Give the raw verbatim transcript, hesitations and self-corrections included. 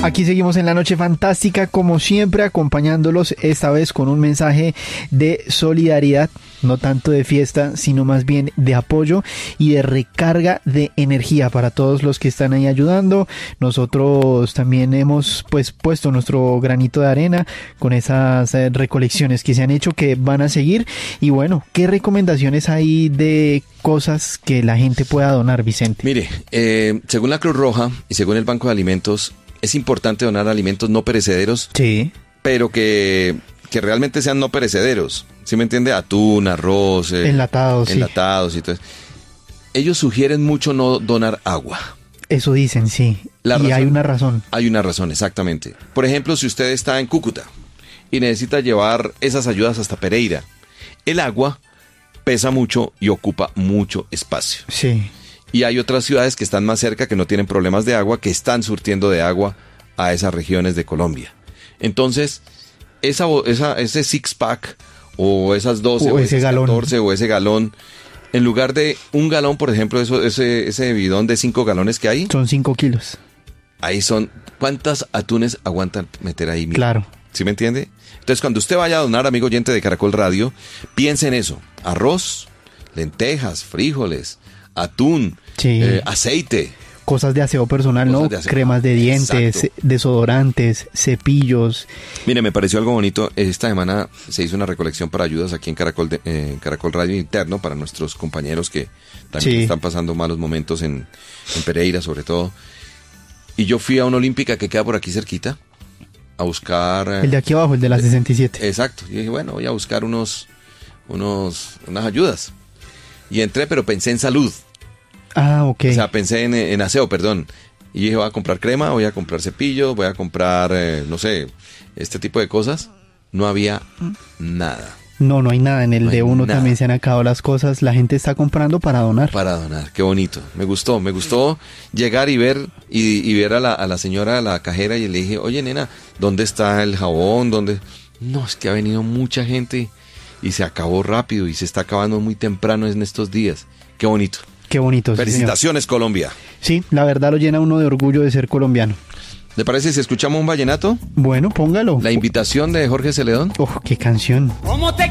Aquí seguimos en la noche fantástica, como siempre, acompañándolos esta vez con un mensaje de solidaridad, no tanto de fiesta, sino más bien de apoyo y de recarga de energía para todos los que están ahí ayudando. Nosotros también hemos pues puesto nuestro granito de arena con esas eh, recolecciones que se han hecho, que van a seguir. Y bueno, ¿qué recomendaciones hay de cosas que la gente pueda donar, Vicente? Mire, eh, según la Cruz Roja y según el Banco de Alimentos, es importante donar alimentos no perecederos, sí, pero que, que realmente sean no perecederos. ¿Sí me entiende? Atún, arroz, eh, enlatados, enlatados sí. y todo eso. Ellos sugieren mucho no donar agua. Eso dicen, sí. La y razón, hay una razón. Hay una razón, exactamente. Por ejemplo, si usted está en Cúcuta y necesita llevar esas ayudas hasta Pereira, el agua pesa mucho y ocupa mucho espacio. Sí. Y hay otras ciudades que están más cerca, que no tienen problemas de agua, que están surtiendo de agua a esas regiones de Colombia. Entonces, esa, esa, ese six-pack, o esas doce, o, o ese galón. catorce, o ese galón, en lugar de un galón, por ejemplo, eso, ese, ese bidón de cinco galones que hay. Son cinco kilos. Ahí son, ¿cuántas atunes aguantan meter ahí? Claro. ¿Sí me entiende? Entonces, cuando usted vaya a donar, amigo oyente de Caracol Radio, piense en eso. Arroz, lentejas, frijoles, atún, sí. eh, aceite. Cosas de aseo personal, Cosas ¿no? de aseo. Cremas de dientes, Exacto. desodorantes, cepillos. Mire, me pareció algo bonito. Esta semana se hizo una recolección para ayudas aquí en Caracol, de, eh, en Caracol Radio Interno para nuestros compañeros que también sí. están pasando malos momentos en, en Pereira, sobre todo. Y yo fui a una olímpica que queda por aquí cerquita a buscar... El de aquí abajo, el de la sesenta y siete. Exacto. Y dije, bueno, voy a buscar unos, unos, unas ayudas. Y entré, pero pensé en salud. Ah, ok. O sea, pensé en, en aseo, perdón. Y dije, voy a comprar crema, voy a comprar cepillo, voy a comprar, eh, no sé, este tipo de cosas. No había nada. No, no hay nada. En el no de uno nada. también se han acabado las cosas. La gente está comprando para donar. Para donar, qué bonito. Me gustó, me gustó llegar y ver y, y ver a la, a la señora, a la cajera, y le dije, oye, nena, ¿dónde está el jabón? ¿Dónde? No, es que ha venido mucha gente y se acabó rápido y se está acabando muy temprano en estos días. Qué bonito. Qué bonito. Felicitaciones, sí, Colombia. Sí, la verdad lo llena uno de orgullo de ser colombiano. ¿Le parece si escuchamos un vallenato? Bueno, póngalo. La invitación de Jorge Celedón. Oh, qué canción. ¿Cómo te